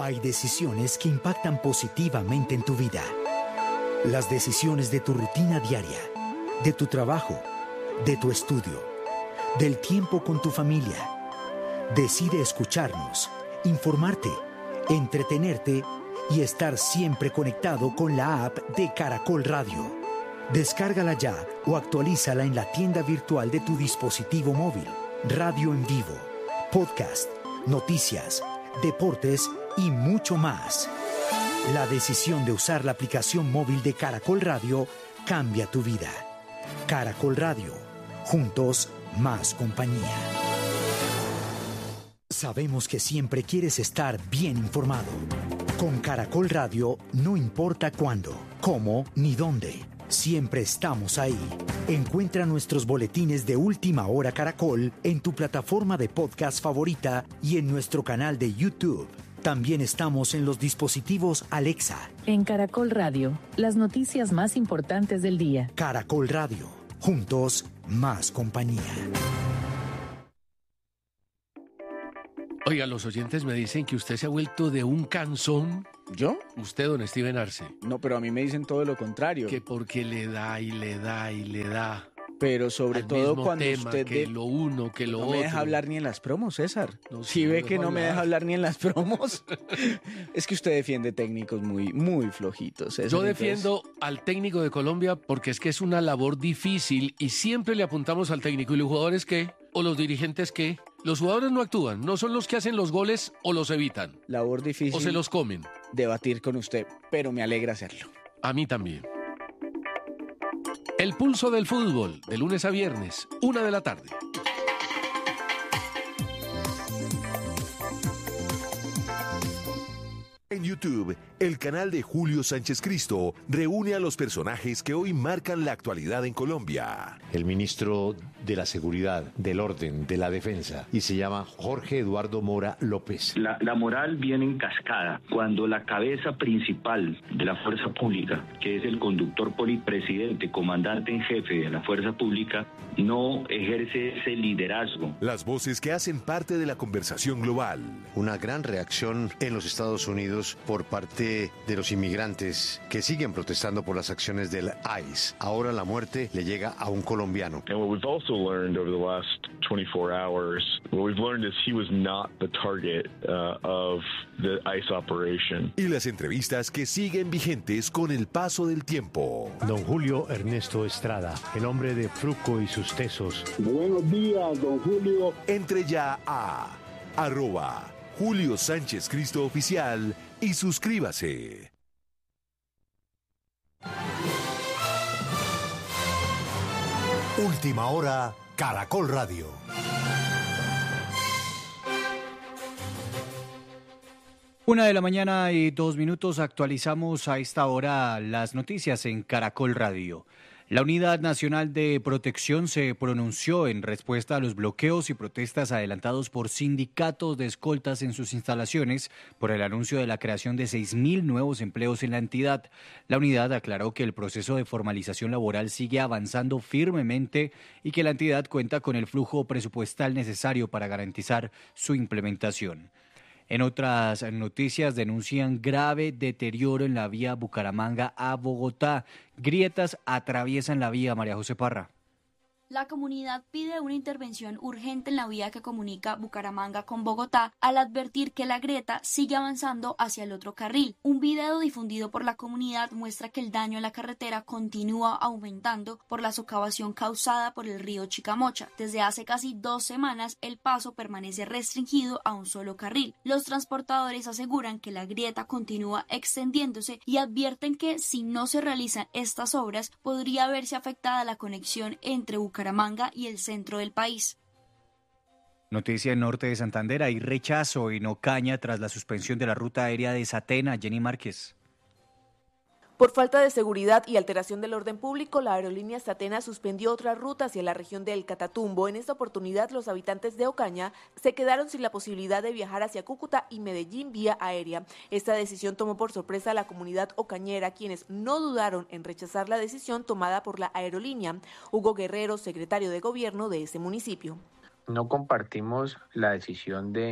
Hay decisiones que impactan positivamente en tu vida. Las decisiones de tu rutina diaria, de tu trabajo, de tu estudio, del tiempo con tu familia. Decide escucharnos, informarte, entretenerte y estar siempre conectado con la app de Caracol Radio. Descárgala ya o actualízala en la tienda virtual de tu dispositivo móvil. Radio en vivo, podcast, noticias, deportes y mucho más. La decisión de usar la aplicación móvil de Caracol Radio cambia tu vida. Caracol Radio, juntos más compañía. Sabemos que siempre quieres estar bien informado. Con Caracol Radio no importa cuándo, cómo ni dónde. Siempre estamos ahí. Encuentra nuestros boletines de Última Hora Caracol en tu plataforma de podcast favorita y en nuestro canal de YouTube. También estamos en los dispositivos Alexa. En Caracol Radio, las noticias más importantes del día. Caracol Radio, juntos más compañía. Oiga, los oyentes me dicen que usted se ha vuelto de un cansón. ¿Yo? Usted, don Steven Arce. No, pero a mí me dicen todo lo contrario. Que porque le da y le da y le da. Pero sobre todo cuando tema, usted... que lo uno, que lo no otro. No me deja hablar ni en las promos, César. No, si ve que no me deja hablar ni en las promos. Es que usted defiende técnicos muy flojitos, César. Yo defiendo al técnico de Colombia porque es que es una labor difícil y siempre le apuntamos al técnico. ¿Y los jugadores qué? ¿O los dirigentes qué? Los jugadores no actúan, no son los que hacen los goles o los evitan. Labor difícil. O se los comen. Debatir con usted, pero me alegra hacerlo. A mí también. El pulso del fútbol, de lunes a viernes, 1:00 p.m. En YouTube, el canal de Julio Sánchez Cristo reúne a los personajes que hoy marcan la actualidad en Colombia. El ministro de la Seguridad, del Orden, de la Defensa, y se llama Jorge Eduardo Mora López. La moral viene en cascada cuando la cabeza principal de la fuerza pública, que es el conductor presidente, comandante en jefe de la fuerza pública, no ejerce ese liderazgo. Las voces que hacen parte de la conversación global. Una gran reacción en los Estados Unidos por parte de los inmigrantes que siguen protestando por las acciones del ICE. Ahora la muerte le llega a un colombiano. And what we've also learned over the last 24 hours, what we've learned is he was not the target of the ICE operation. Y las entrevistas que siguen vigentes con el paso del tiempo. Don Julio Ernesto Estrada, el hombre de Fruco y sus tesos. Buenos días, don Julio. Entre ya a @Julio Sánchez Cristo Oficial y suscríbase. Última Hora, Caracol Radio. Una de la mañana y 2 minutos, actualizamos a esta hora las noticias en Caracol Radio. La Unidad Nacional de Protección se pronunció en respuesta a los bloqueos y protestas adelantados por sindicatos de escoltas en sus instalaciones por el anuncio de la creación de 6.000 nuevos empleos en la entidad. La unidad aclaró que el proceso de formalización laboral sigue avanzando firmemente y que la entidad cuenta con el flujo presupuestal necesario para garantizar su implementación. En otras noticias, denuncian grave deterioro en la vía Bucaramanga a Bogotá. Grietas atraviesan la vía, María José Parra. La comunidad pide una intervención urgente en la vía que comunica Bucaramanga con Bogotá al advertir que la grieta sigue avanzando hacia el otro carril. Un video difundido por la comunidad muestra que el daño en la carretera continúa aumentando por la socavación causada por el río Chicamocha. Desde hace casi 2 semanas el paso permanece restringido a un solo carril. Los transportadores aseguran que la grieta continúa extendiéndose y advierten que si no se realizan estas obras podría verse afectada la conexión entre Bucaramanga y el centro del país. Noticia en norte de Santander, hay rechazo en Ocaña tras la suspensión de la ruta aérea de Satena. Jenny Márquez. Por falta de seguridad y alteración del orden público, la aerolínea Satena suspendió otra ruta hacia la región del Catatumbo. En esta oportunidad, los habitantes de Ocaña se quedaron sin la posibilidad de viajar hacia Cúcuta y Medellín vía aérea. Esta decisión tomó por sorpresa a la comunidad ocañera, quienes no dudaron en rechazar la decisión tomada por la aerolínea. Hugo Guerrero, secretario de gobierno de ese municipio. No compartimos la decisión de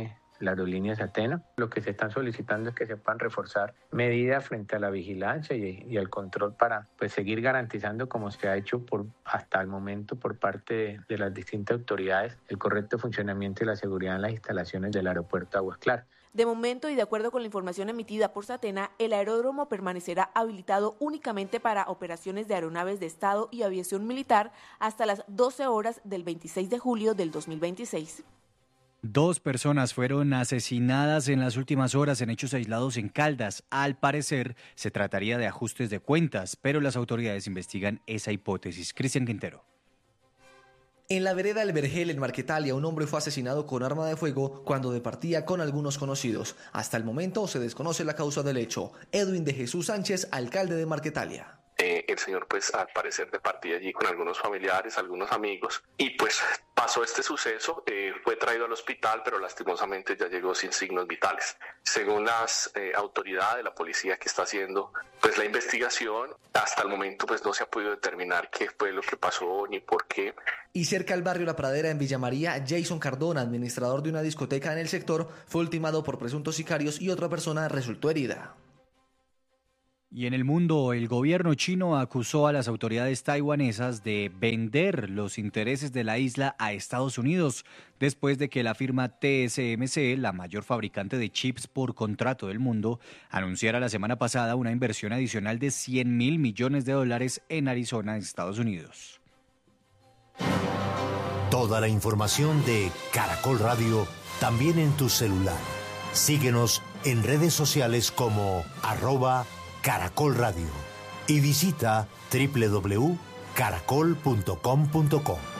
la aerolínea Satena. Lo que se están solicitando es que se puedan reforzar medidas frente a la vigilancia y al control para seguir garantizando, como se ha hecho hasta el momento por parte de las distintas autoridades, el correcto funcionamiento y la seguridad en las instalaciones del aeropuerto Aguas Claras. De momento, y de acuerdo con la información emitida por Satena, el aeródromo permanecerá habilitado únicamente para operaciones de aeronaves de Estado y aviación militar hasta las 12 horas del 26 de julio del 2026. 2 personas fueron asesinadas en las últimas horas en hechos aislados en Caldas. Al parecer, se trataría de ajustes de cuentas, pero las autoridades investigan esa hipótesis. Cristian Quintero. En la vereda El Vergel, en Marquetalia, un hombre fue asesinado con arma de fuego cuando departía con algunos conocidos. Hasta el momento se desconoce la causa del hecho. Edwin de Jesús Sánchez, alcalde de Marquetalia. El señor, al parecer departía allí con algunos familiares, algunos amigos, y pasó este suceso, fue traído al hospital, pero lastimosamente ya llegó sin signos vitales. Según las autoridades, la policía que está haciendo la investigación, hasta el momento no se ha podido determinar qué fue lo que pasó ni por qué. Y cerca al barrio La Pradera, en Villa María, Jason Cardona, administrador de una discoteca en el sector, fue ultimado por presuntos sicarios y otra persona resultó herida. Y en el mundo, el gobierno chino acusó a las autoridades taiwanesas de vender los intereses de la isla a Estados Unidos, después de que la firma TSMC, la mayor fabricante de chips por contrato del mundo, anunciara la semana pasada una inversión adicional de $100.000 millones en Arizona, Estados Unidos. Toda la información de Caracol Radio, también en tu celular. Síguenos en redes sociales como @Caracol Radio y visita www.caracol.com.co.